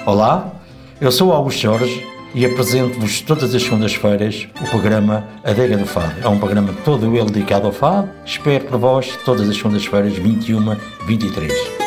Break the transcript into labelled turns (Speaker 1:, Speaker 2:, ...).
Speaker 1: Olá, eu sou Augusto Jorge e apresento-vos todas as segundas-feiras o programa Adega do Fado. É um programa todo ele dedicado ao fado. Espero por vós todas as segundas-feiras, 21, 23.